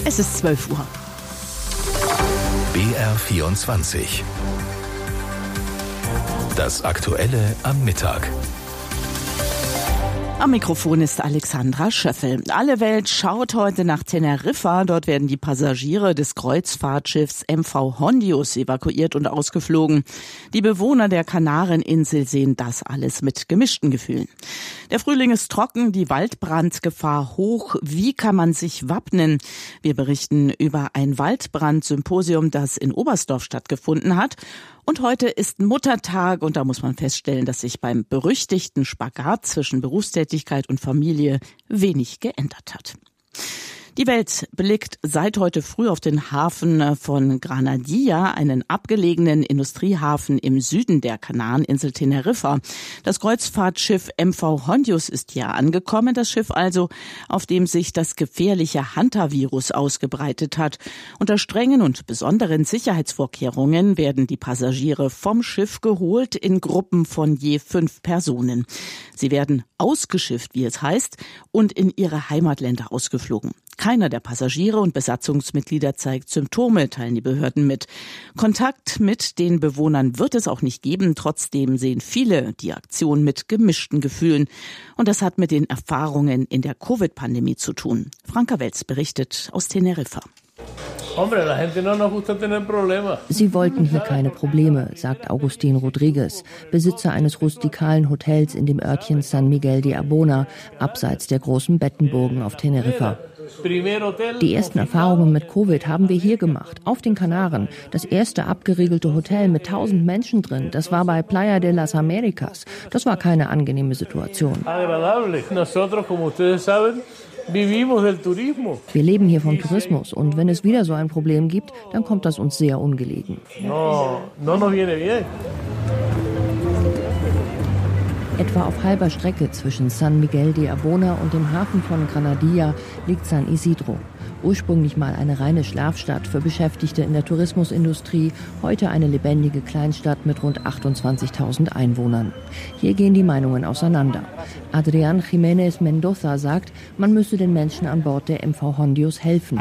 Es ist 12 Uhr. BR24. Das Aktuelle am Mittag. Am Mikrofon ist Alexandra Schöffel. Alle Welt schaut heute nach Teneriffa. Dort werden die Passagiere des Kreuzfahrtschiffs MV Hondius evakuiert und ausgeflogen. Die Bewohner der Kanareninsel sehen das alles mit gemischten Gefühlen. Der Frühling ist trocken, die Waldbrandgefahr hoch. Wie kann man sich wappnen? Wir berichten über ein Waldbrandsymposium, das in Oberstdorf stattgefunden hat. Und heute ist Muttertag und da muss man feststellen, dass sich beim berüchtigten Spagat zwischen Berufstätigkeit und Familie wenig geändert hat. Die Welt blickt seit heute früh auf den Hafen von Granadilla, einen abgelegenen Industriehafen im Süden der Kanareninsel Teneriffa. Das Kreuzfahrtschiff MV Hondius ist hier angekommen, das Schiff also, auf dem sich das gefährliche Hantavirus ausgebreitet hat. Unter strengen und besonderen Sicherheitsvorkehrungen werden die Passagiere vom Schiff geholt in Gruppen von je 5 Personen. Sie werden ausgeschifft, wie es heißt, und in ihre Heimatländer ausgeflogen. Keiner der Passagiere und Besatzungsmitglieder zeigt Symptome, teilen die Behörden mit. Kontakt mit den Bewohnern wird es auch nicht geben. Trotzdem sehen viele die Aktion mit gemischten Gefühlen. Und das hat mit den Erfahrungen in der Covid-Pandemie zu tun. Franka Welz berichtet aus Teneriffa. Sie wollten hier keine Probleme, sagt Agustín Rodríguez, Besitzer eines rustikalen Hotels in dem Örtchen San Miguel de Abona, abseits der großen Bettenburgen auf Teneriffa. Die ersten Erfahrungen mit Covid haben wir hier gemacht, auf den Kanaren. Das erste abgeriegelte Hotel mit 1000 Menschen drin, das war bei Playa de las Américas. Das war keine angenehme Situation. Wir leben hier vom Tourismus und wenn es wieder so ein Problem gibt, dann kommt das uns sehr ungelegen. Etwa auf halber Strecke zwischen San Miguel de Abona und dem Hafen von Granadilla liegt San Isidro. Ursprünglich mal eine reine Schlafstadt für Beschäftigte in der Tourismusindustrie, heute eine lebendige Kleinstadt mit rund 28.000 Einwohnern. Hier gehen die Meinungen auseinander. Adrián Jiménez Mendoza sagt, man müsse den Menschen an Bord der MV Hondius helfen.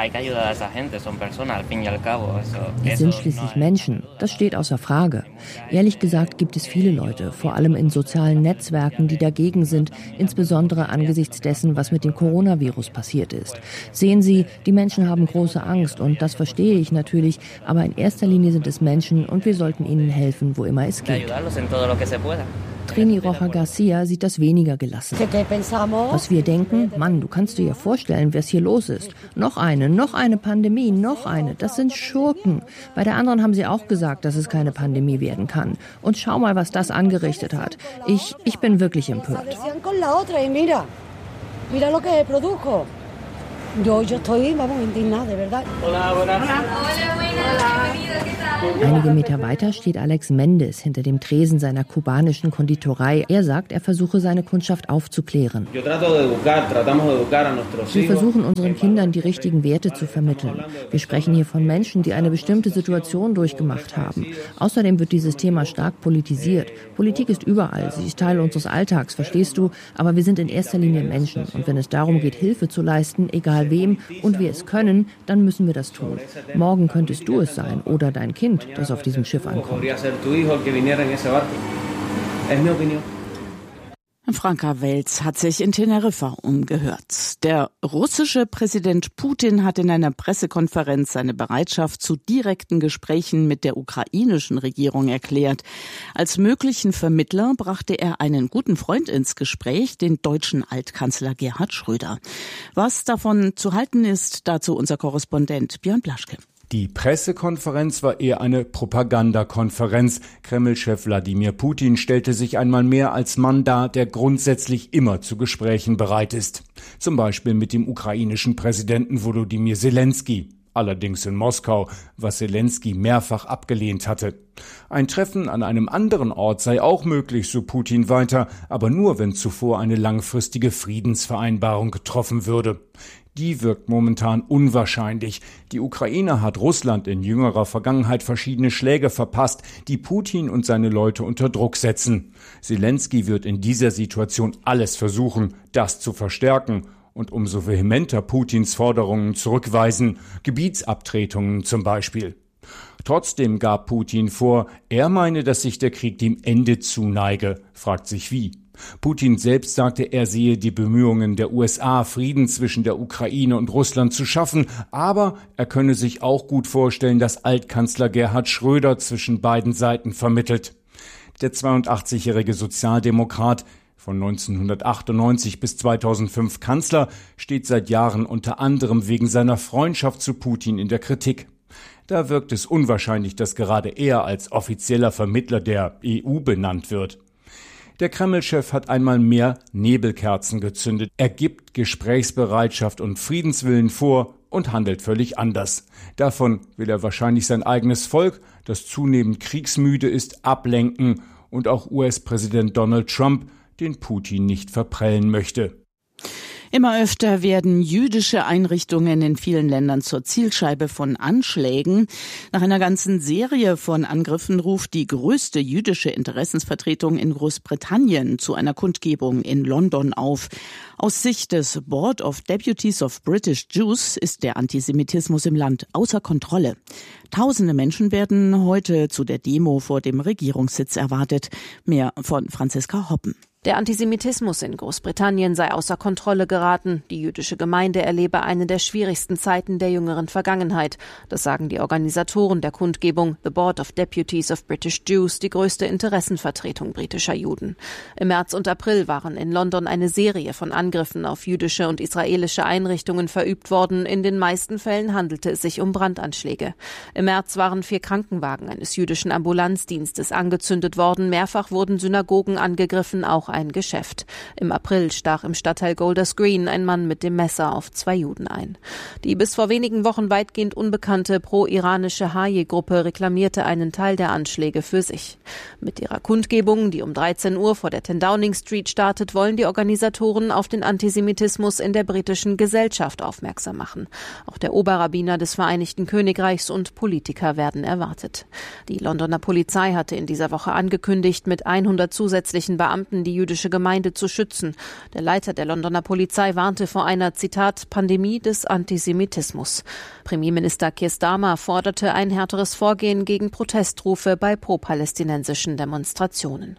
Es sind schließlich Menschen, das steht außer Frage. Ehrlich gesagt gibt es viele Leute, vor allem in sozialen Netzwerken, die dagegen sind, insbesondere angesichts dessen, was mit dem Coronavirus passiert ist. Sehen Sie, die Menschen haben große Angst und das verstehe ich natürlich, aber in erster Linie sind es Menschen und wir sollten ihnen helfen, wo immer es geht. Trini Rocha Garcia sieht das weniger gelassen. Was wir denken, Mann, du kannst dir ja vorstellen, was hier los ist. Noch eine Pandemie, noch eine. Das sind Schurken. Bei der anderen haben sie auch gesagt, dass es keine Pandemie werden kann. Und schau mal, was das angerichtet hat. Ich bin wirklich empört. Einige Meter weiter steht Alex Mendes hinter dem Tresen seiner kubanischen Konditorei. Er sagt, er versuche seine Kundschaft aufzuklären. Wir versuchen unseren Kindern die richtigen Werte zu vermitteln. Wir sprechen hier von Menschen, die eine bestimmte Situation durchgemacht haben. Außerdem wird dieses Thema stark politisiert. Politik ist überall, sie ist Teil unseres Alltags, verstehst du? Aber wir sind in erster Linie Menschen. Und wenn es darum geht, Hilfe zu leisten, egal wem, und wir es können, dann müssen wir das tun. Morgen könntest du es sein oder dein Kind, das auf diesem Schiff ankommt. Franka Welz hat sich in Teneriffa umgehört. Der russische Präsident Putin hat in einer Pressekonferenz seine Bereitschaft zu direkten Gesprächen mit der ukrainischen Regierung erklärt. Als möglichen Vermittler brachte er einen guten Freund ins Gespräch, den deutschen Altkanzler Gerhard Schröder. Was davon zu halten ist, dazu unser Korrespondent Björn Blaschke. Die Pressekonferenz war eher eine Propagandakonferenz. Kreml-Chef Wladimir Putin stellte sich einmal mehr als Mann dar, der grundsätzlich immer zu Gesprächen bereit ist. Zum Beispiel mit dem ukrainischen Präsidenten Volodymyr Zelensky. Allerdings in Moskau, was Zelensky mehrfach abgelehnt hatte. Ein Treffen an einem anderen Ort sei auch möglich, so Putin weiter, aber nur, wenn zuvor eine langfristige Friedensvereinbarung getroffen würde. Die wirkt momentan unwahrscheinlich. Die Ukraine hat Russland in jüngerer Vergangenheit verschiedene Schläge verpasst, die Putin und seine Leute unter Druck setzen. Zelensky wird in dieser Situation alles versuchen, das zu verstärken. und umso vehementer Putins Forderungen zurückweisen, Gebietsabtretungen zum Beispiel. Trotzdem gab Putin vor, er meine, dass sich der Krieg dem Ende zuneige, fragt sich wie. Putin selbst sagte, er sehe die Bemühungen der USA, Frieden zwischen der Ukraine und Russland zu schaffen, aber er könne sich auch gut vorstellen, dass Altkanzler Gerhard Schröder zwischen beiden Seiten vermittelt. Der 82-jährige Sozialdemokrat, von 1998 bis 2005 Kanzler, steht seit Jahren unter anderem wegen seiner Freundschaft zu Putin in der Kritik. Da wirkt es unwahrscheinlich, dass gerade er als offizieller Vermittler der EU benannt wird. Der Kreml-Chef hat einmal mehr Nebelkerzen gezündet. Er gibt Gesprächsbereitschaft und Friedenswillen vor und handelt völlig anders. Davon will er wahrscheinlich sein eigenes Volk, das zunehmend kriegsmüde ist, ablenken und auch US-Präsident Donald Trump, den Putin nicht verprellen möchte. Immer öfter werden jüdische Einrichtungen in vielen Ländern zur Zielscheibe von Anschlägen. Nach einer ganzen Serie von Angriffen ruft die größte jüdische Interessensvertretung in Großbritannien zu einer Kundgebung in London auf. Aus Sicht des Board of Deputies of British Jews ist der Antisemitismus im Land außer Kontrolle. Tausende Menschen werden heute zu der Demo vor dem Regierungssitz erwartet. Mehr von Franziska Hoppen. Der Antisemitismus in Großbritannien sei außer Kontrolle geraten. Die jüdische Gemeinde erlebe eine der schwierigsten Zeiten der jüngeren Vergangenheit. Das sagen die Organisatoren der Kundgebung, The Board of Deputies of British Jews, die größte Interessenvertretung britischer Juden. Im März und April waren in London eine Serie von Angriffen auf jüdische und israelische Einrichtungen verübt worden. In den meisten Fällen handelte es sich um Brandanschläge. Im März waren 4 Krankenwagen eines jüdischen Ambulanzdienstes angezündet worden. Mehrfach wurden Synagogen angegriffen, auch ein Geschäft. Im April stach im Stadtteil Golders Green ein Mann mit dem Messer auf 2 Juden ein. Die bis vor wenigen Wochen weitgehend unbekannte pro-iranische Hayeh-Gruppe reklamierte einen Teil der Anschläge für sich. Mit ihrer Kundgebung, die um 13 Uhr vor der 10 Downing Street startet, wollen die Organisatoren auf den Antisemitismus in der britischen Gesellschaft aufmerksam machen. Auch der Oberrabbiner des Vereinigten Königreichs und Politiker werden erwartet. Die Londoner Polizei hatte in dieser Woche angekündigt, mit 100 zusätzlichen Beamten die jüdische Gemeinde zu schützen. Der Leiter der Londoner Polizei warnte vor einer, Zitat, Pandemie des Antisemitismus. Premierminister Keir Starmer forderte ein härteres Vorgehen gegen Protestrufe bei pro-palästinensischen Demonstrationen.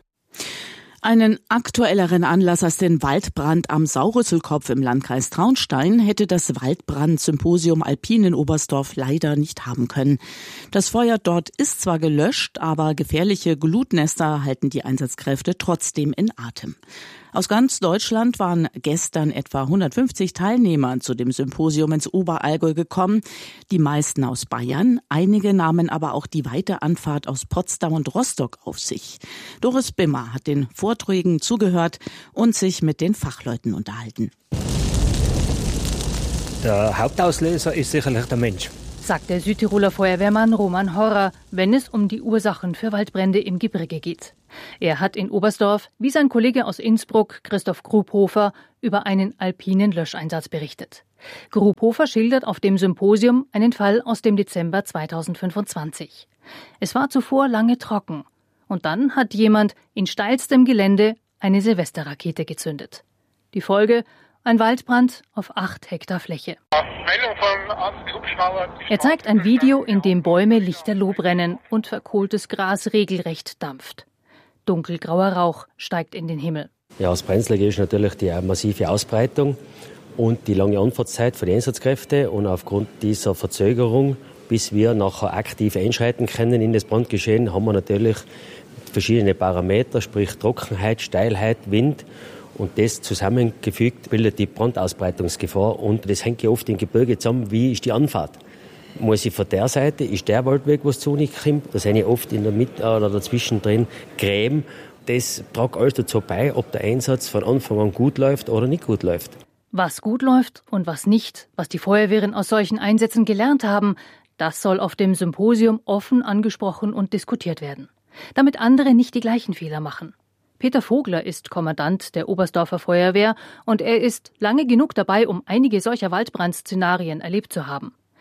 Einen aktuelleren Anlass als den Waldbrand am Saurüsselkopf im Landkreis Traunstein hätte das Waldbrand-Symposium Alpin in Oberstdorf leider nicht haben können. Das Feuer dort ist zwar gelöscht, aber gefährliche Glutnester halten die Einsatzkräfte trotzdem in Atem. Aus ganz Deutschland waren gestern etwa 150 Teilnehmer zu dem Symposium ins Oberallgäu gekommen, die meisten aus Bayern, einige nahmen aber auch die weite Anfahrt aus Potsdam und Rostock auf sich. Doris Bimmer hat den Vorträgen zugehört und sich mit den Fachleuten unterhalten. Der Hauptauslöser ist sicherlich der Mensch, sagt der Südtiroler Feuerwehrmann Roman Horrer, wenn es um die Ursachen für Waldbrände im Gebirge geht. Er hat in Oberstdorf, wie sein Kollege aus Innsbruck, Christoph Grubhofer, über einen alpinen Löscheinsatz berichtet. Grubhofer schildert auf dem Symposium einen Fall aus dem Dezember 2025. Es war zuvor lange trocken. Und dann hat jemand in steilstem Gelände eine Silvesterrakete gezündet. Die Folge: ein Waldbrand auf 8 Hektar Fläche. Er zeigt ein Video, in dem Bäume lichterloh brennen und verkohltes Gras regelrecht dampft. Dunkelgrauer Rauch steigt in den Himmel. Ja, das Brenzlige ist natürlich die massive Ausbreitung und die lange Antwortzeit für die Einsatzkräfte. Und aufgrund dieser Verzögerung, bis wir nachher aktiv einschreiten können in das Brandgeschehen, haben wir natürlich verschiedene Parameter, sprich Trockenheit, Steilheit, Wind. Und das zusammengefügt bildet die Brandausbreitungsgefahr. Und das hängt ja oft im Gebirge zusammen, wie ist die Anfahrt. Muss ich von der Seite, ist der Waldweg, was zu uns kommt, da sind ja oft in der Mitte oder dazwischen drin Gräben. Das trägt alles dazu bei, ob der Einsatz von Anfang an gut läuft oder nicht gut läuft. Was gut läuft und was nicht, was die Feuerwehren aus solchen Einsätzen gelernt haben, das soll auf dem Symposium offen angesprochen und diskutiert werden, damit andere nicht die gleichen Fehler machen. Peter Vogler ist Kommandant der Oberstdorfer Feuerwehr und er ist lange genug dabei, um einige solcher Waldbrandszenarien erlebt zu haben.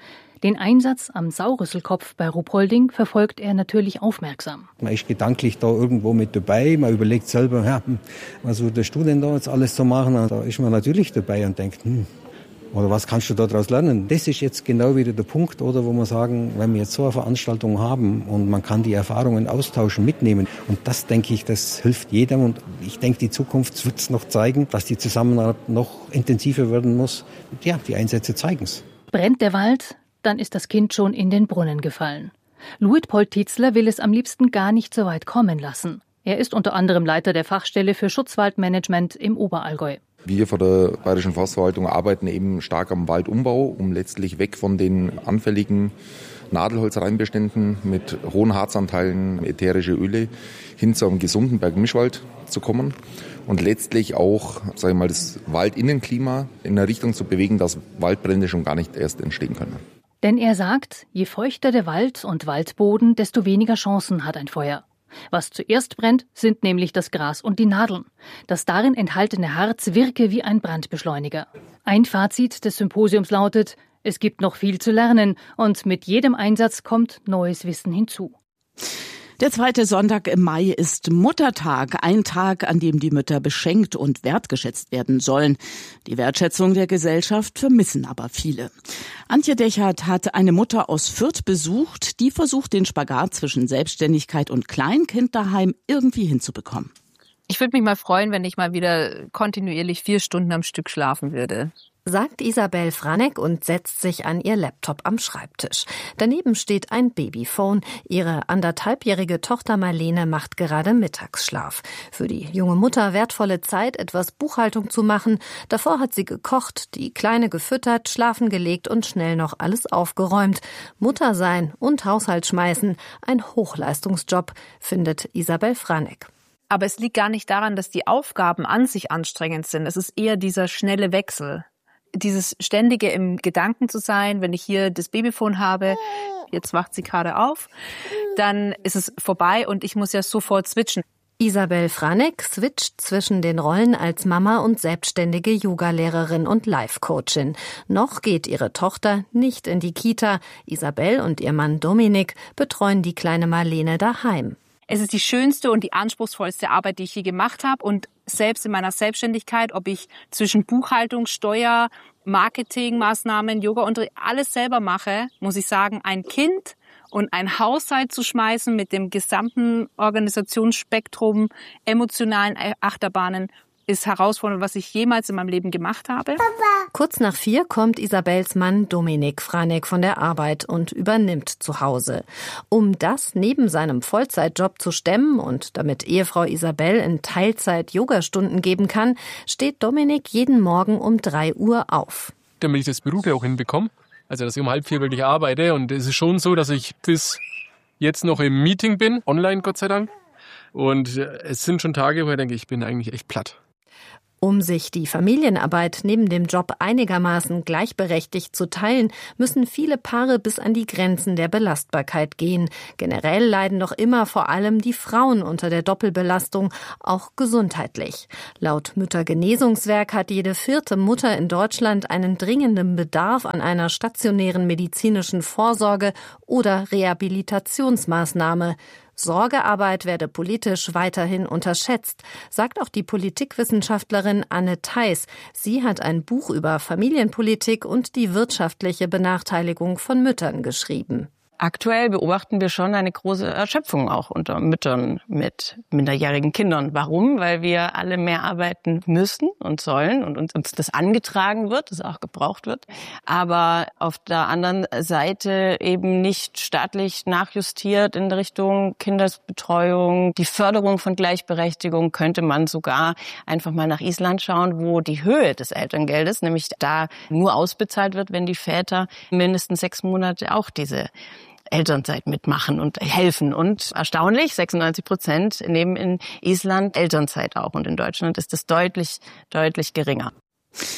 Den Einsatz am Sauerrüsselkopf bei Ruhpolding verfolgt er natürlich aufmerksam. Man ist gedanklich da irgendwo mit dabei. Man überlegt selber, ja, was würdest du denn da jetzt alles so machen? Und da ist man natürlich dabei und denkt, oder was kannst du daraus lernen? Das ist jetzt genau wieder der Punkt, oder wo wir sagen, wenn wir jetzt so eine Veranstaltung haben und man kann die Erfahrungen austauschen, mitnehmen. Und das, denke ich, das hilft jedem. Und ich denke, die Zukunft wird es noch zeigen, dass die Zusammenarbeit noch intensiver werden muss. Und ja, die Einsätze zeigen es. Brennt der Wald, dann ist das Kind schon in den Brunnen gefallen. Luitpold Tietzler will es am liebsten gar nicht so weit kommen lassen. Er ist unter anderem Leiter der Fachstelle für Schutzwaldmanagement im Oberallgäu. Wir von der Bayerischen Forstverwaltung arbeiten eben stark am Waldumbau, um letztlich weg von den anfälligen Nadelholzreinbeständen mit hohen Harzanteilen, ätherische Öle, hin zu einem gesunden Bergmischwald zu kommen und letztlich auch, sage ich mal, das Waldinnenklima in eine Richtung zu bewegen, dass Waldbrände schon gar nicht erst entstehen können. Denn er sagt, je feuchter der Wald und Waldboden, desto weniger Chancen hat ein Feuer. Was zuerst brennt, sind nämlich das Gras und die Nadeln. Das darin enthaltene Harz wirke wie ein Brandbeschleuniger. Ein Fazit des Symposiums lautet, es gibt noch viel zu lernen und mit jedem Einsatz kommt neues Wissen hinzu. Der zweite Sonntag im Mai ist Muttertag, ein Tag, an dem die Mütter beschenkt und wertgeschätzt werden sollen. Die Wertschätzung der Gesellschaft vermissen aber viele. Antje Dechert hat eine Mutter aus Fürth besucht, die versucht, den Spagat zwischen Selbstständigkeit und Kleinkind daheim irgendwie hinzubekommen. Ich würde mich mal freuen, wenn ich mal wieder kontinuierlich 4 Stunden am Stück schlafen würde. Sagt Isabel Franek und setzt sich an ihr Laptop am Schreibtisch. Daneben steht ein Babyphone. Ihre 1,5-jährige Tochter Marlene macht gerade Mittagsschlaf. Für die junge Mutter wertvolle Zeit, etwas Buchhaltung zu machen. Davor hat sie gekocht, die Kleine gefüttert, schlafen gelegt und schnell noch alles aufgeräumt. Mutter sein und Haushalt schmeißen, ein Hochleistungsjob, findet Isabel Franek. Aber es liegt gar nicht daran, dass die Aufgaben an sich anstrengend sind. Es ist eher dieser schnelle Wechsel. Dieses ständige im Gedanken zu sein, wenn ich hier das Babyphone habe, jetzt wacht sie gerade auf, dann ist es vorbei und ich muss ja sofort switchen. Isabel Franek switcht zwischen den Rollen als Mama und selbstständige Yogalehrerin und Life-Coachin. Noch geht ihre Tochter nicht in die Kita. Isabel und ihr Mann Dominik betreuen die kleine Marlene daheim. Es ist die schönste und die anspruchsvollste Arbeit, die ich je gemacht habe. Und selbst in meiner Selbstständigkeit, ob ich zwischen Buchhaltung, Steuer, Marketingmaßnahmen, Yoga-Unterricht alles selber mache, muss ich sagen, ein Kind und ein Haushalt zu schmeißen mit dem gesamten Organisationsspektrum, emotionalen Achterbahnen, ist herausfordernd, was ich jemals in meinem Leben gemacht habe. Kurz nach 4 kommt Isabels Mann Dominik Franek von der Arbeit und übernimmt zu Hause. Um das neben seinem Vollzeitjob zu stemmen und damit Ehefrau Isabel in Teilzeit Yogastunden geben kann, steht Dominik jeden Morgen um 3 Uhr auf. Damit ich das beruflich auch hinbekomme, also dass ich um 3:30 wirklich arbeite, und es ist schon so, dass ich bis jetzt noch im Meeting bin, online Gott sei Dank, und es sind schon Tage, wo ich denke, ich bin eigentlich echt platt. Um sich die Familienarbeit neben dem Job einigermaßen gleichberechtigt zu teilen, müssen viele Paare bis an die Grenzen der Belastbarkeit gehen. Generell leiden noch immer vor allem die Frauen unter der Doppelbelastung, auch gesundheitlich. Laut Müttergenesungswerk hat jede 4. Mutter in Deutschland einen dringenden Bedarf an einer stationären medizinischen Vorsorge oder Rehabilitationsmaßnahme. Sorgearbeit werde politisch weiterhin unterschätzt, sagt auch die Politikwissenschaftlerin Anne Theis. Sie hat ein Buch über Familienpolitik und die wirtschaftliche Benachteiligung von Müttern geschrieben. Aktuell beobachten wir schon eine große Erschöpfung auch unter Müttern mit minderjährigen Kindern. Warum? Weil wir alle mehr arbeiten müssen und sollen und uns das angetragen wird, das auch gebraucht wird. Aber auf der anderen Seite eben nicht staatlich nachjustiert in Richtung Kindesbetreuung. Die Förderung von Gleichberechtigung könnte man sogar einfach mal nach Island schauen, wo die Höhe des Elterngeldes, nämlich da nur ausbezahlt wird, wenn die Väter mindestens 6 Monate auch diese Elternzeit mitmachen und helfen. Und erstaunlich, 96% nehmen in Island Elternzeit auch. Und in Deutschland ist es deutlich, deutlich geringer.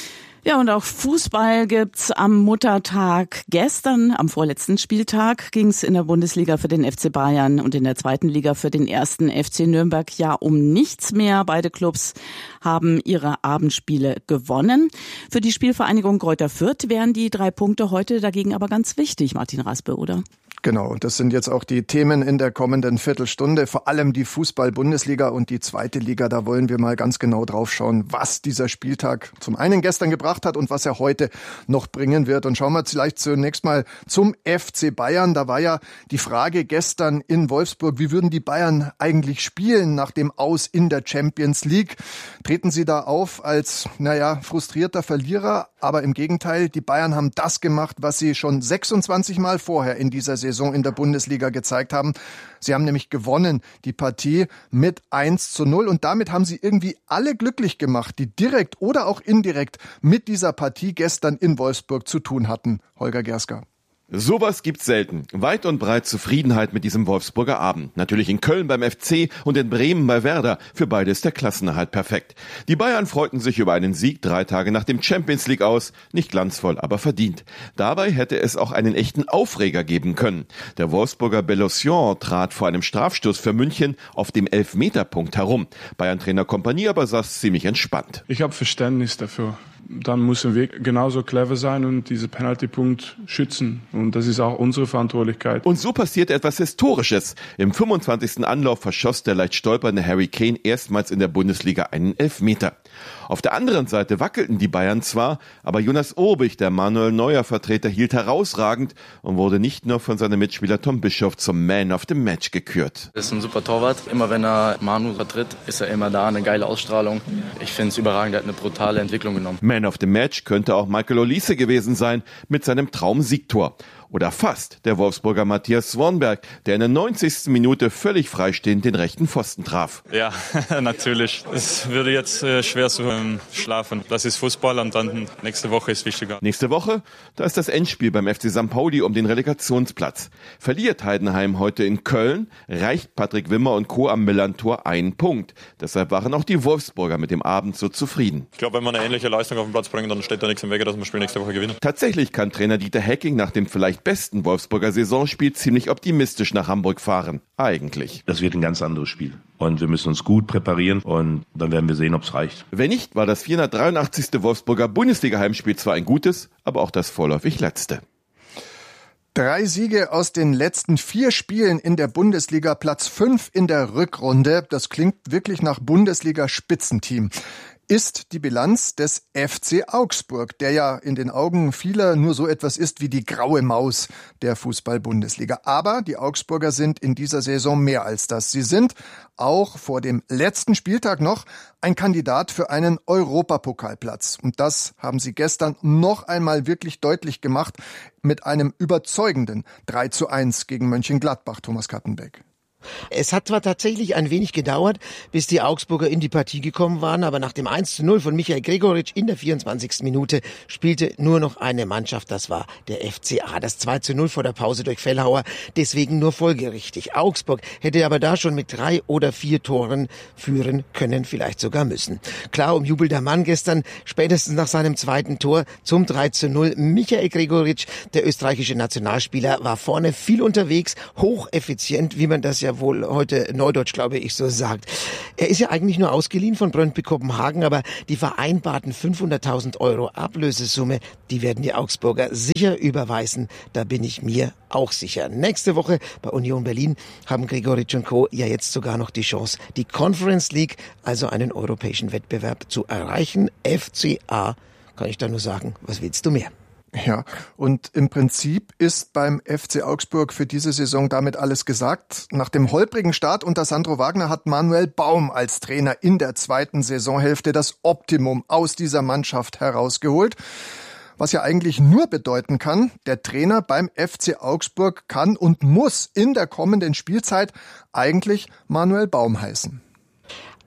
Ja, und auch Fußball gibt's am Muttertag. Gestern, am vorletzten Spieltag, ging's in der Bundesliga für den FC Bayern und in der zweiten Liga für den 1. FC Nürnberg ja um nichts mehr. Beide Clubs haben ihre Abendspiele gewonnen. Für die Spielvereinigung Greuther Fürth wären die 3 Punkte heute dagegen aber ganz wichtig, Martin Raspe, oder? Genau, das sind jetzt auch die Themen in der kommenden Viertelstunde. Vor allem die Fußball-Bundesliga und die zweite Liga. Da wollen wir mal ganz genau drauf schauen, was dieser Spieltag zum einen gestern gebracht hat und was er heute noch bringen wird. Und schauen wir vielleicht zunächst mal zum FC Bayern. Da war ja die Frage gestern in Wolfsburg, wie würden die Bayern eigentlich spielen nach dem Aus in der Champions League? Treten sie da auf als, frustrierter Verlierer? Aber im Gegenteil, die Bayern haben das gemacht, was sie schon 26 Mal vorher in dieser Saison in der Bundesliga gezeigt haben. Sie haben nämlich gewonnen, die Partie mit 1:0. Und damit haben sie irgendwie alle glücklich gemacht, die direkt oder auch indirekt mit dieser Partie gestern in Wolfsburg zu tun hatten. Holger Gerska. Sowas gibt's selten. Weit und breit Zufriedenheit mit diesem Wolfsburger Abend. Natürlich in Köln beim FC und in Bremen bei Werder. Für beide ist der Klassenerhalt perfekt. Die Bayern freuten sich über einen Sieg 3 Tage nach dem Champions League aus. Nicht glanzvoll, aber verdient. Dabei hätte es auch einen echten Aufreger geben können. Der Wolfsburger Bellosion trat vor einem Strafstoß für München auf dem Elfmeterpunkt herum. Bayern-Trainer Kompanie aber saß ziemlich entspannt. Ich habe Verständnis dafür. Dann müssen wir genauso clever sein und diese Penaltypunkt schützen. Und das ist auch unsere Verantwortlichkeit. Und so passierte etwas Historisches. Im 25. Anlauf verschoss der leicht stolpernde Harry Kane erstmals in der Bundesliga einen Elfmeter. Auf der anderen Seite wackelten die Bayern zwar, aber Jonas Obig, der Manuel Neuer-Vertreter, hielt herausragend und wurde nicht nur von seinem Mitspieler Tom Bischoff zum Man of the Match gekürt. Er ist ein super Torwart. Immer wenn er Manu vertritt, ist er immer da, eine geile Ausstrahlung. Ich finde es überragend, er hat eine brutale Entwicklung genommen. Man of the Match könnte auch Michael Olise gewesen sein mit seinem Traum-Siegtor. Oder fast der Wolfsburger Matthias Swanberg, der in der 90. Minute völlig freistehend den rechten Pfosten traf. Ja, natürlich. Es würde jetzt schwer zu schlafen. Das ist Fußball und dann nächste Woche ist wichtiger. Nächste Woche, da ist das Endspiel beim FC St. Pauli um den Relegationsplatz. Verliert Heidenheim heute in Köln, reicht Patrick Wimmer und Co. am Millantor 1 Punkt. Deshalb waren auch die Wolfsburger mit dem Abend so zufrieden. Ich glaube, wenn wir eine ähnliche Leistung auf den Platz bringen, dann steht da nichts im Wege, dass wir das Spiel nächste Woche gewinnen. Tatsächlich kann Trainer Dieter Hecking nach dem vielleicht besten Wolfsburger Saisonspiel ziemlich optimistisch nach Hamburg fahren. Eigentlich. Das wird ein ganz anderes Spiel. Und wir müssen uns gut präparieren und dann werden wir sehen, ob es reicht. Wenn nicht, war das 483. Wolfsburger Bundesliga-Heimspiel zwar ein gutes, aber auch das vorläufig letzte. 3 Siege aus den letzten 4 Spielen in der Bundesliga, Platz 5 in der Rückrunde. Das klingt wirklich nach Bundesliga-Spitzenteam. Ist die Bilanz des FC Augsburg, der ja in den Augen vieler nur so etwas ist wie die graue Maus der Fußball-Bundesliga. Aber die Augsburger sind in dieser Saison mehr als das. Sie sind auch vor dem letzten Spieltag noch ein Kandidat für einen Europapokalplatz. Und das haben sie gestern noch einmal wirklich deutlich gemacht mit einem überzeugenden 3:1 gegen Mönchengladbach, Thomas Kattenbeck. Es hat zwar tatsächlich ein wenig gedauert, bis die Augsburger in die Partie gekommen waren, aber nach dem 1:0 von Michael Gregoritsch in der 24. Minute spielte nur noch eine Mannschaft, das war der FCA. Das 2:0 vor der Pause durch Fellhauer, deswegen nur folgerichtig. Augsburg hätte aber da schon mit 3 oder 4 Toren führen können, vielleicht sogar müssen. Klar umjubelter Mann gestern, spätestens nach seinem zweiten Tor zum 3:0. Michael Gregoritsch, der österreichische Nationalspieler, war vorne viel unterwegs, hocheffizient, wie man das ja wohl heute Neudeutsch, glaube ich, so sagt. Er ist ja eigentlich nur ausgeliehen von Brøndby Kopenhagen, aber die vereinbarten 500.000 € Ablösesumme, die werden die Augsburger sicher überweisen. Da bin ich mir auch sicher. Nächste Woche bei Union Berlin haben Gregoritsch und Co. ja jetzt sogar noch die Chance, die Conference League, also einen europäischen Wettbewerb, zu erreichen. FCA, kann ich da nur sagen, was willst du mehr? Ja, und im Prinzip ist beim FC Augsburg für diese Saison damit alles gesagt. Nach dem holprigen Start unter Sandro Wagner hat Manuel Baum als Trainer in der zweiten Saisonhälfte das Optimum aus dieser Mannschaft herausgeholt. Was ja eigentlich nur bedeuten kann, der Trainer beim FC Augsburg kann und muss in der kommenden Spielzeit eigentlich Manuel Baum heißen.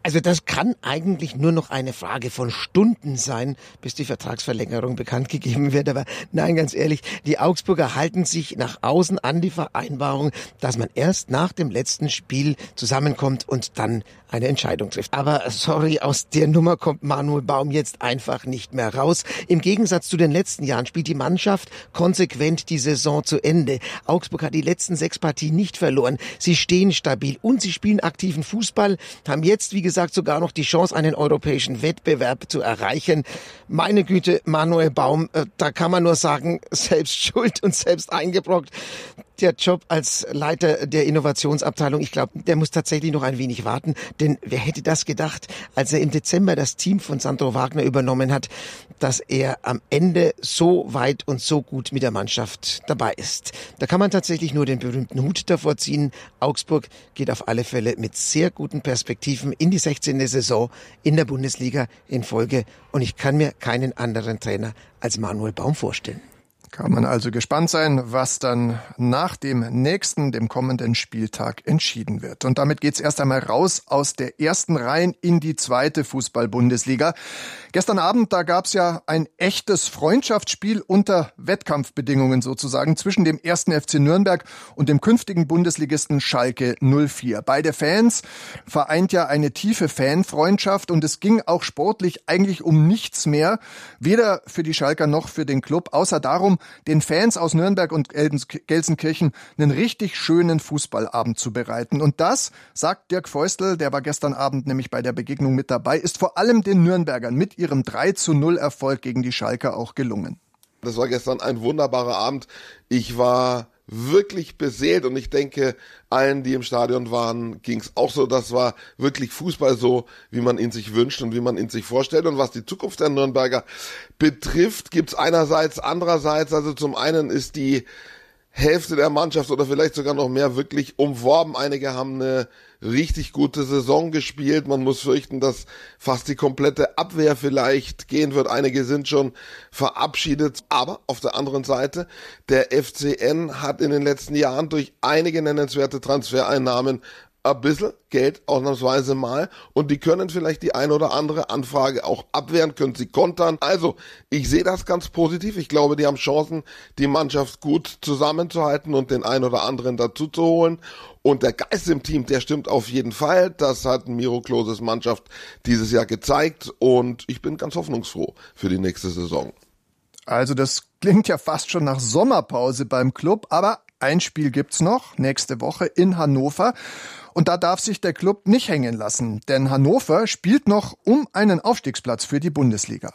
Also das kann eigentlich nur noch eine Frage von Stunden sein, bis die Vertragsverlängerung bekannt gegeben wird. Aber nein, ganz ehrlich, die Augsburger halten sich nach außen an die Vereinbarung, dass man erst nach dem letzten Spiel zusammenkommt und dann eine Entscheidung trifft. Aber sorry, aus der Nummer kommt Manuel Baum jetzt einfach nicht mehr raus. Im Gegensatz zu den letzten Jahren spielt die Mannschaft konsequent die Saison zu Ende. Augsburg hat die letzten 6 Partien nicht verloren. Sie stehen stabil und sie spielen aktiven Fußball, haben jetzt, wie gesagt, sogar noch die Chance, einen europäischen Wettbewerb zu erreichen. Meine Güte, Manuel Baum, da kann man nur sagen, selbst schuld und selbst eingebrockt. Der Job als Leiter der Innovationsabteilung, ich glaube, der muss tatsächlich noch ein wenig warten. Denn wer hätte das gedacht, als er im Dezember das Team von Sandro Wagner übernommen hat, dass er am Ende so weit und so gut mit der Mannschaft dabei ist. Da kann man tatsächlich nur den berühmten Hut davor ziehen. Augsburg geht auf alle Fälle mit sehr guten Perspektiven in die 16. Saison in der Bundesliga in Folge. Und ich kann mir keinen anderen Trainer als Manuel Baum vorstellen. Kann man also gespannt sein, was dann nach dem kommenden Spieltag entschieden wird. Und damit geht's erst einmal raus aus der ersten Reihe in die zweite Fußball-Bundesliga. Gestern Abend, da gab's ja ein echtes Freundschaftsspiel unter Wettkampfbedingungen sozusagen zwischen dem 1. FC Nürnberg und dem künftigen Bundesligisten Schalke 04. Beide Fans vereint ja eine tiefe Fanfreundschaft und es ging auch sportlich eigentlich um nichts mehr, weder für die Schalker noch für den Club, außer darum, den Fans aus Nürnberg und Gelsenkirchen einen richtig schönen Fußballabend zu bereiten. Und das, sagt Dirk Feustel, der war gestern Abend nämlich bei der Begegnung mit dabei, ist vor allem den Nürnbergern mit ihrem 3:0 Erfolg gegen die Schalker auch gelungen. Das war gestern ein wunderbarer Abend. Ich war wirklich beseelt und ich denke, allen, die im Stadion waren, ging's auch so. Das war wirklich Fußball so, wie man ihn sich wünscht und wie man ihn sich vorstellt. Und was die Zukunft der Nürnberger betrifft, gibt's einerseits, andererseits, also zum einen ist die Hälfte der Mannschaft oder vielleicht sogar noch mehr wirklich umworben. Einige haben eine richtig gute Saison gespielt. Man muss fürchten, dass fast die komplette Abwehr vielleicht gehen wird. Einige sind schon verabschiedet. Aber auf der anderen Seite, der FCN hat in den letzten Jahren durch einige nennenswerte Transfereinnahmen ein bisschen Geld ausnahmsweise mal und die können vielleicht die ein oder andere Anfrage auch abwehren, können sie kontern. Also, ich sehe das ganz positiv. Ich glaube, die haben Chancen, die Mannschaft gut zusammenzuhalten und den ein oder anderen dazu zu holen. Und der Geist im Team, der stimmt auf jeden Fall. Das hat Miro Kloses Mannschaft dieses Jahr gezeigt und ich bin ganz hoffnungsfroh für die nächste Saison. Also, das klingt ja fast schon nach Sommerpause beim Club, aber ein Spiel gibt's noch, nächste Woche in Hannover. Und da darf sich der Club nicht hängen lassen, denn Hannover spielt noch um einen Aufstiegsplatz für die Bundesliga.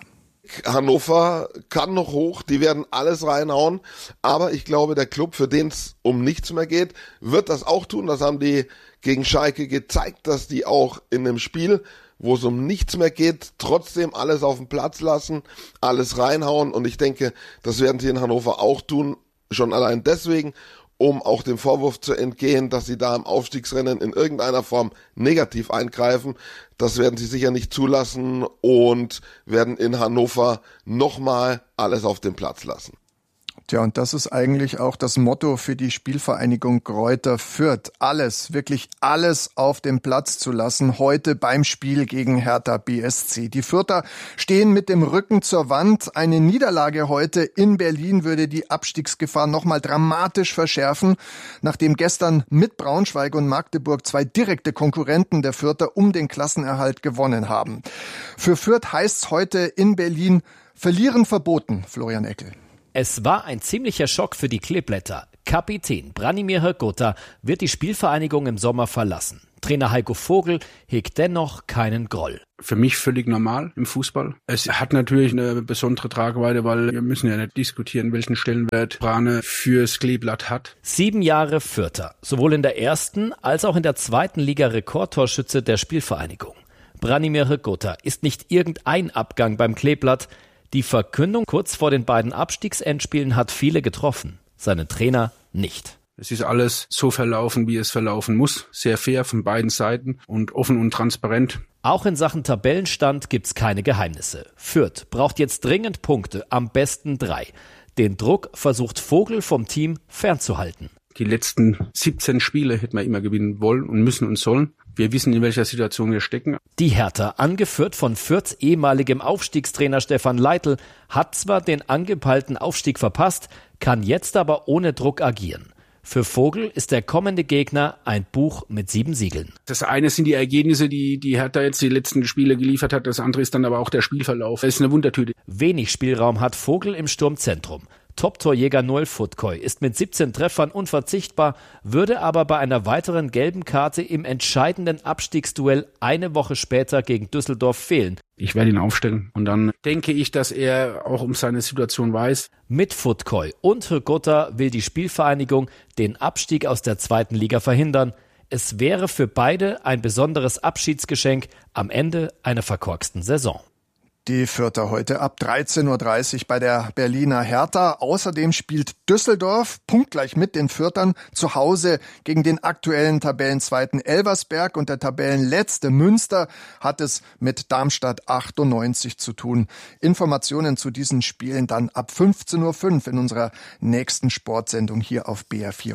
Hannover kann noch hoch, die werden alles reinhauen, aber ich glaube, der Club, für den es um nichts mehr geht, wird das auch tun. Das haben die gegen Schalke gezeigt, dass die auch in einem Spiel, wo es um nichts mehr geht, trotzdem alles auf den Platz lassen, alles reinhauen und ich denke, das werden sie in Hannover auch tun, schon allein deswegen, um auch dem Vorwurf zu entgehen, dass sie da im Aufstiegsrennen in irgendeiner Form negativ eingreifen. Das werden sie sicher nicht zulassen und werden in Hannover nochmal alles auf den Platz lassen. Tja, und das ist eigentlich auch das Motto für die Spielvereinigung Greuther Fürth. Alles, wirklich alles auf den Platz zu lassen, heute beim Spiel gegen Hertha BSC. Die Fürther stehen mit dem Rücken zur Wand. Eine Niederlage heute in Berlin würde die Abstiegsgefahr nochmal dramatisch verschärfen, nachdem gestern mit Braunschweig und Magdeburg 2 direkte Konkurrenten der Fürther um den Klassenerhalt gewonnen haben. Für Fürth heißt's heute in Berlin, verlieren verboten, Florian Eckel. Es war ein ziemlicher Schock für die Kleeblätter. Kapitän Branimir Hrgota wird die Spielvereinigung im Sommer verlassen. Trainer Heiko Vogel hegt dennoch keinen Groll. Für mich völlig normal im Fußball. Es hat natürlich eine besondere Tragweite, weil wir müssen ja nicht diskutieren, welchen Stellenwert Brane fürs Kleeblatt hat. 7 Jahre Fürther, sowohl in der ersten als auch in der zweiten Liga Rekordtorschütze der Spielvereinigung. Branimir Hrgota ist nicht irgendein Abgang beim Kleeblatt. Die Verkündung kurz vor den beiden Abstiegsendspielen hat viele getroffen, seinen Trainer nicht. Es ist alles so verlaufen, wie es verlaufen muss. Sehr fair von beiden Seiten und offen und transparent. Auch in Sachen Tabellenstand gibt's keine Geheimnisse. Fürth braucht jetzt dringend Punkte, am besten 3. Den Druck versucht Vogel vom Team fernzuhalten. Die letzten 17 Spiele hätten wir immer gewinnen wollen und müssen und sollen. Wir wissen, in welcher Situation wir stecken. Die Hertha, angeführt von Fürths ehemaligem Aufstiegstrainer Stefan Leitl, hat zwar den angepeilten Aufstieg verpasst, kann jetzt aber ohne Druck agieren. Für Vogel ist der kommende Gegner ein Buch mit 7 Siegeln. Das eine sind die Ergebnisse, die Hertha jetzt die letzten Spiele geliefert hat. Das andere ist dann aber auch der Spielverlauf. Das ist eine Wundertüte. Wenig Spielraum hat Vogel im Sturmzentrum. Top-Torjäger Noel Futkoi ist mit 17 Treffern unverzichtbar, würde aber bei einer weiteren gelben Karte im entscheidenden Abstiegsduell eine Woche später gegen Düsseldorf fehlen. Ich werde ihn aufstellen und dann denke ich, dass er auch um seine Situation weiß. Mit Futkoi und Hrgota will die Spielvereinigung den Abstieg aus der 2. Liga verhindern. Es wäre für beide ein besonderes Abschiedsgeschenk am Ende einer verkorksten Saison. Die Fürther heute ab 13.30 Uhr bei der Berliner Hertha. Außerdem spielt Düsseldorf punktgleich mit den Fürthern zu Hause gegen den aktuellen Tabellenzweiten Elversberg, und der Tabellenletzte Münster hat es mit Darmstadt 98 zu tun. Informationen zu diesen Spielen dann ab 15.05 Uhr in unserer nächsten Sportsendung hier auf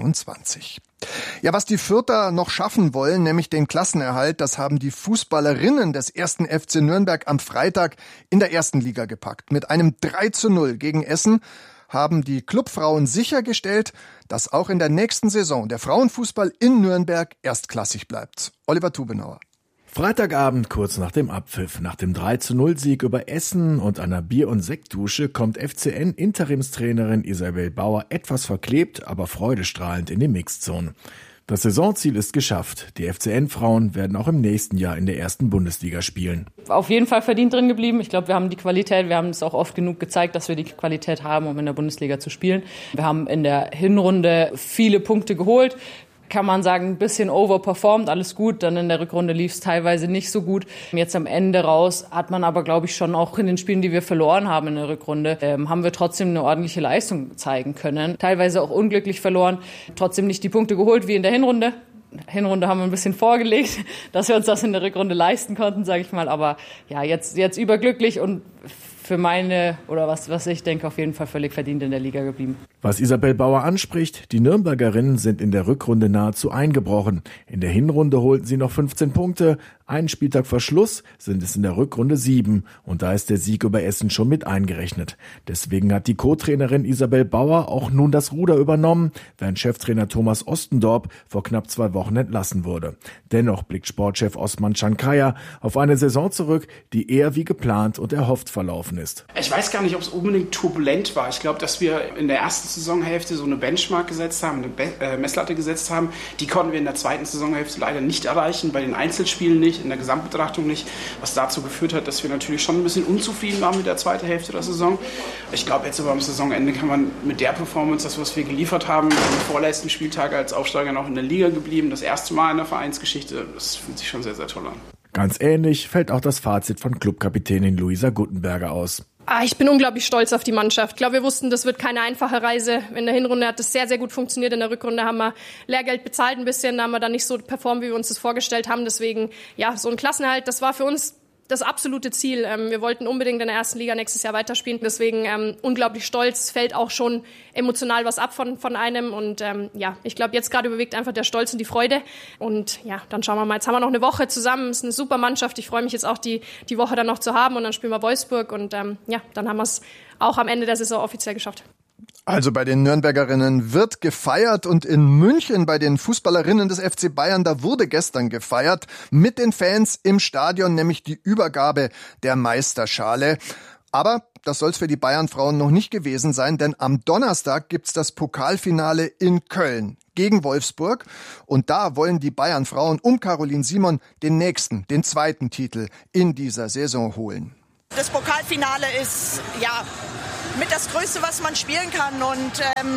BR24. Ja, was die Fürther noch schaffen wollen, nämlich den Klassenerhalt, das haben die Fußballerinnen des 1. FC Nürnberg am Freitag in der 1. Liga gepackt. Mit einem 3:0 gegen Essen haben die Clubfrauen sichergestellt, dass auch in der nächsten Saison der Frauenfußball in Nürnberg erstklassig bleibt. Oliver Tubenauer. Freitagabend kurz nach dem Abpfiff, nach dem 3:0-Sieg über Essen und einer Bier- und Sektdusche kommt FCN-Interimstrainerin Isabel Bauer etwas verklebt, aber freudestrahlend in die Mixzone. Das Saisonziel ist geschafft. Die FCN-Frauen werden auch im nächsten Jahr in der 1. Bundesliga spielen. Auf jeden Fall verdient drin geblieben. Ich glaube, wir haben die Qualität, wir haben es auch oft genug gezeigt, dass wir die Qualität haben, um in der Bundesliga zu spielen. Wir haben in der Hinrunde viele Punkte geholt. Kann man sagen, ein bisschen overperformed, alles gut. Dann in der Rückrunde lief es teilweise nicht so gut. Jetzt am Ende raus hat man aber, glaube ich, schon auch in den Spielen, die wir verloren haben in der Rückrunde, haben wir trotzdem eine ordentliche Leistung zeigen können. Teilweise auch unglücklich verloren, trotzdem nicht die Punkte geholt wie in der Hinrunde. Hinrunde haben wir ein bisschen vorgelegt, dass wir uns das in der Rückrunde leisten konnten, sage ich mal. Aber ja, jetzt überglücklich und für meine, oder was ich denke, auf jeden Fall völlig verdient in der Liga geblieben. Was Isabel Bauer anspricht, die Nürnbergerinnen sind in der Rückrunde nahezu eingebrochen. In der Hinrunde holten sie noch 15 Punkte, einen Spieltag vor Schluss sind es in der Rückrunde 7 und da ist der Sieg über Essen schon mit eingerechnet. Deswegen hat die Co-Trainerin Isabel Bauer auch nun das Ruder übernommen, während Cheftrainer Thomas Ostendorp vor knapp 2 Wochen entlassen wurde. Dennoch blickt Sportchef Osman Chankaya auf eine Saison zurück, die eher wie geplant und erhofft verlaufen ist. Ich weiß gar nicht, ob es unbedingt turbulent war. Ich glaube, dass wir in der ersten Saisonhälfte so eine Benchmark gesetzt haben, eine Messlatte gesetzt haben. Die konnten wir in der zweiten Saisonhälfte leider nicht erreichen, bei den Einzelspielen nicht, in der Gesamtbetrachtung nicht, was dazu geführt hat, dass wir natürlich schon ein bisschen unzufrieden waren mit der zweiten Hälfte der Saison. Ich glaube, jetzt aber am Saisonende kann man mit der Performance, das was wir geliefert haben, am vorletzten Spieltag als Aufsteiger noch in der Liga geblieben, das erste Mal in der Vereinsgeschichte, das fühlt sich schon sehr, sehr toll an. Ganz ähnlich fällt auch das Fazit von Clubkapitänin Luisa Guttenberger aus. Ich bin unglaublich stolz auf die Mannschaft. Ich glaube, wir wussten, das wird keine einfache Reise. In der Hinrunde hat das sehr, sehr gut funktioniert. In der Rückrunde haben wir Lehrgeld bezahlt ein bisschen. Da haben wir dann nicht so performt, wie wir uns das vorgestellt haben. Deswegen, ja, so ein Klassenerhalt, das war für uns das absolute Ziel. Wir wollten unbedingt in der 1. Liga nächstes Jahr weiterspielen. Deswegen unglaublich stolz, fällt auch schon emotional was ab von einem. Und ja, ich glaube, jetzt gerade überwiegt einfach der Stolz und die Freude. Und ja, dann schauen wir mal. Jetzt haben wir noch eine Woche zusammen. Es ist eine super Mannschaft. Ich freue mich jetzt auch, die Woche dann noch zu haben. Und dann spielen wir Wolfsburg. Und ja, dann haben wir es auch am Ende der Saison offiziell geschafft. Also bei den Nürnbergerinnen wird gefeiert und in München bei den Fußballerinnen des FC Bayern, da wurde gestern gefeiert mit den Fans im Stadion, nämlich die Übergabe der Meisterschale. Aber das soll es für die Bayern-Frauen noch nicht gewesen sein, denn am Donnerstag gibt's das Pokalfinale in Köln gegen Wolfsburg und da wollen die Bayern-Frauen um Caroline Simon den zweiten Titel in dieser Saison holen. Das Pokalfinale ist, ja, mit das Größte, was man spielen kann. Und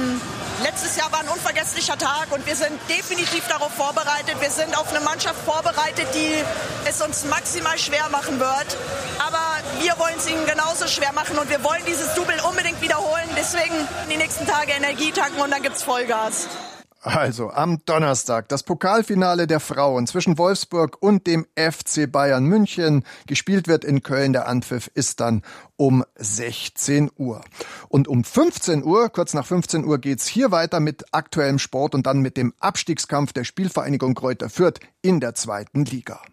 letztes Jahr war ein unvergesslicher Tag und wir sind definitiv darauf vorbereitet. Wir sind auf eine Mannschaft vorbereitet, die es uns maximal schwer machen wird. Aber wir wollen es ihnen genauso schwer machen und wir wollen dieses Double unbedingt wiederholen. Deswegen die nächsten Tage Energie tanken und dann gibt's Vollgas. Also am Donnerstag das Pokalfinale der Frauen zwischen Wolfsburg und dem FC Bayern München. Gespielt wird in Köln. Der Anpfiff ist dann um 16 Uhr. Und um 15 Uhr, kurz nach 15 Uhr, geht's hier weiter mit aktuellem Sport und dann mit dem Abstiegskampf der Spielvereinigung Greuther Fürth in der 2. Liga.